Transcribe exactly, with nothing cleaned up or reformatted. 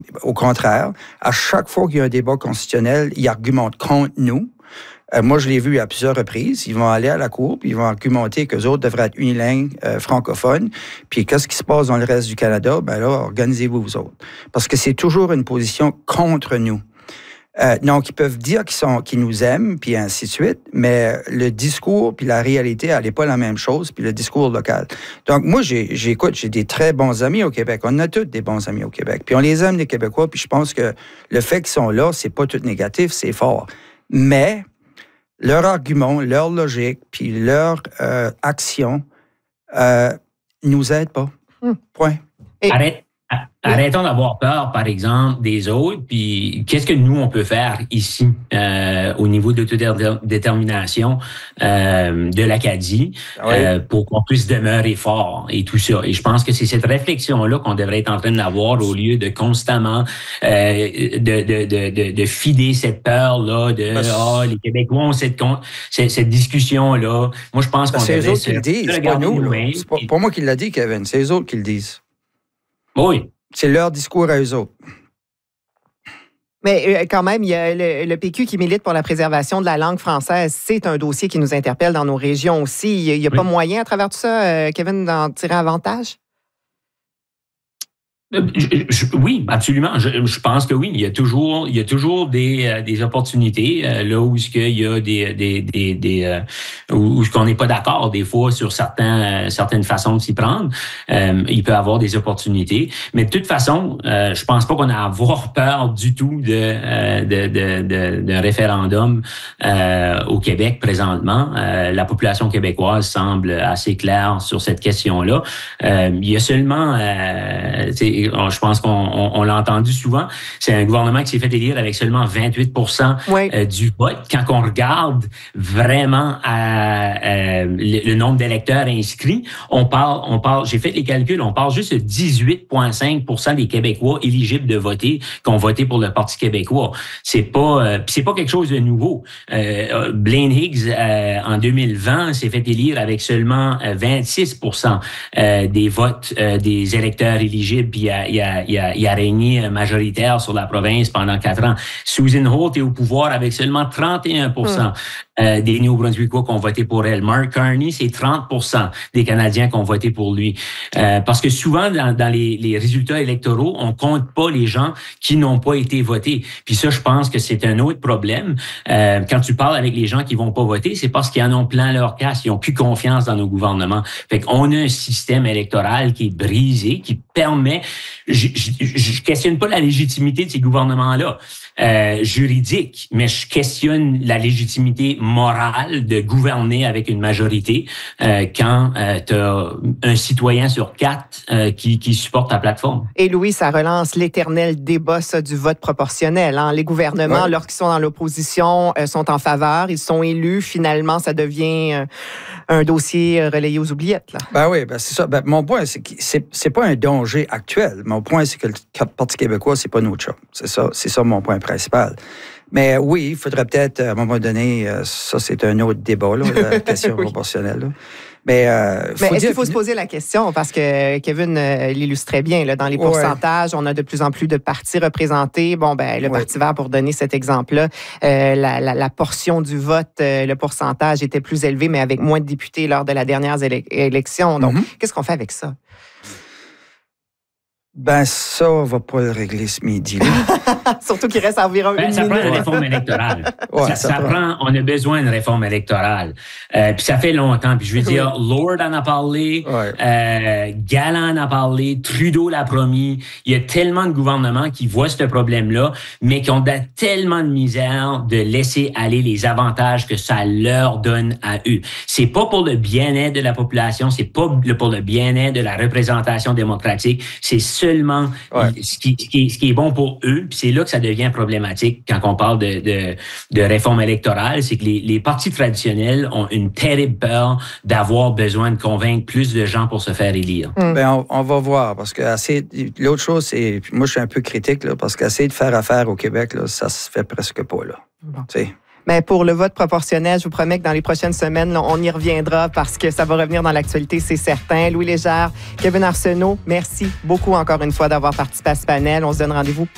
Au contraire, à chaque fois qu'il y a un débat constitutionnel, ils argumentent contre nous. Euh, moi, je l'ai vu à plusieurs reprises. Ils vont aller à la Cour, puis ils vont argumenter qu'eux autres devraient être unilingues euh, francophones. Puis qu'est-ce qui se passe dans le reste du Canada? Ben là, organisez-vous, vous autres. Parce que c'est toujours une position contre nous. Euh, donc, ils peuvent dire qu'ils, sont, qu'ils nous aiment, puis ainsi de suite, mais le discours puis la réalité, elle n'est pas la même chose, puis le discours local. Donc, moi, j'ai, j'écoute, j'ai des très bons amis au Québec. On a tous des bons amis au Québec. Puis on les aime, les Québécois, puis je pense que le fait qu'ils sont là, c'est pas tout négatif, c'est fort. Mais leur argument, leur logique, puis leur euh, action euh, nous aident pas. Hum. Point. Et... Arrête. Arrêtons d'avoir peur, par exemple, des autres, puis qu'est-ce que nous, on peut faire ici euh, au niveau de l'autodétermination euh, de l'Acadie oui. euh, pour qu'on puisse demeurer fort et tout ça. Et je pense que c'est cette réflexion-là qu'on devrait être en train d'avoir au lieu de constamment euh, de, de, de, de, de fider cette peur-là de « Ah, oh, les Québécois ont cette, cette, cette discussion-là ». Moi, je pense qu'on c'est devrait... C'est eux autres qui le disent, c'est pas nous. C'est pas, pas moi qui l'a dit, Kevin, c'est eux autres qui le disent. Oui. C'est leur discours à eux autres. Mais euh, quand même, il y a le, le P Q qui milite pour la préservation de la langue française. C'est un dossier qui nous interpelle dans nos régions aussi. Il n'y a, a oui. pas moyen à travers tout ça, euh, Kevin, d'en tirer avantage? Je, je, oui, absolument. Je, je pense que oui. Il y a toujours, il y a toujours des, euh, des opportunités euh, là où il y a des, des, des, des euh, où, où on n'est pas d'accord des fois sur certains, euh, certaines façons de s'y prendre. Euh, il peut y avoir des opportunités, mais de toute façon, euh, je pense pas qu'on a à avoir peur du tout de, euh, de, de, de, de référendum euh, au Québec présentement. Euh, la population québécoise semble assez claire sur cette question-là. Euh, il y a seulement, euh, je pense qu'on on, on l'a entendu souvent, c'est un gouvernement qui s'est fait élire avec seulement vingt-huit pour cent oui. euh, du vote. Quand on regarde vraiment à, à, le, le nombre d'électeurs inscrits, on parle, on parle, j'ai fait les calculs, on parle juste de dix-huit virgule cinq pour cent des Québécois éligibles de voter qui ont voté pour le Parti québécois. C'est pas, euh, c'est pas quelque chose de nouveau. Euh, Blaine Higgs, euh, en deux mille vingt, s'est fait élire avec seulement vingt-six pour cent euh, des votes euh, des électeurs éligibles, puis il a, il, a, il, a, il a régné majoritaire sur la province pendant quatre ans. Susan Holt est au pouvoir avec seulement trente et un pour cent mmh. euh, des Néo-Brunswickois qui ont voté pour elle. Mark Carney, c'est trente pour cent des Canadiens qui ont voté pour lui. Euh, parce que souvent, dans, dans les, les résultats électoraux, on compte pas les gens qui n'ont pas été votés. Puis ça, je pense que c'est un autre problème. Euh, quand tu parles avec les gens qui vont pas voter, c'est parce qu'ils en ont plein leur casse. Ils ont plus confiance dans nos gouvernements. Fait qu'on a un système électoral qui est brisé, qui permet... Je, je, je questionne pas la légitimité de ces gouvernements-là euh, juridiques, mais je questionne la légitimité morale de gouverner avec une majorité euh, quand euh, tu as un citoyen sur quatre euh, qui, qui supporte ta plateforme. Et Louis, ça relance l'éternel débat ça, du vote proportionnel. Hein? Les gouvernements, ouais. lorsqu'ils sont dans l'opposition, euh, sont en faveur, ils sont élus. Finalement, ça devient euh, un dossier relayé aux oubliettes. Là. Ben oui, ben c'est ça. Ben, mon point, c'est que c'est, c'est pas un danger actuel. Mon point, c'est que le Parti québécois, c'est pas notre chose. C'est ça, c'est ça mon point principal. Mais oui, il faudrait peut-être, à un moment donné, ça, c'est un autre débat, là, la question oui. proportionnelle. Là. Mais, euh, Mais est-ce qu'il faut se poser la question? Parce que Kevin euh, l'illustrait bien. Là, dans les pourcentages, ouais. on a de plus en plus de partis représentés. Bon, ben le ouais. Parti vert, pour donner cet exemple-là, euh, la, la, la portion du vote, euh, le pourcentage était plus élevé, mais avec moins de députés lors de la dernière élec- élection. Donc, mm-hmm. qu'est-ce qu'on fait avec ça? Ben, ça, on va pas le régler ce midi. Surtout qu'il reste environ ben, une ça minute. Ça prend une réforme électorale. ouais, ça, ça, ça prend... prend... On a besoin d'une réforme électorale. Euh, puis ça fait longtemps. Puis je veux dire, Lord en a parlé, ouais. euh, Galland en a parlé, Trudeau l'a promis. Il y a tellement de gouvernements qui voient ce problème-là, mais qui ont tellement de misère de laisser aller les avantages que ça leur donne à eux. C'est pas pour le bien-être de la population, c'est pas pour le bien-être de la représentation démocratique, c'est seulement ouais. ce, qui, ce, qui est, ce qui est bon pour eux. Puis c'est là que ça devient problématique quand on parle de, de, de réforme électorale, c'est que les, les partis traditionnels ont une terrible peur d'avoir besoin de convaincre plus de gens pour se faire élire. Mm. Ben on, on va voir, parce que assez, l'autre chose, c'est, moi je suis un peu critique, là, parce qu'essayer de faire affaire au Québec, là, ça se fait presque pas. Là. Bon. Mais pour le vote proportionnel, je vous promets que dans les prochaines semaines, on y reviendra parce que ça va revenir dans l'actualité, c'est certain. Louis Légère, Kevin Arsenault, merci beaucoup encore une fois d'avoir participé à ce panel. On se donne rendez-vous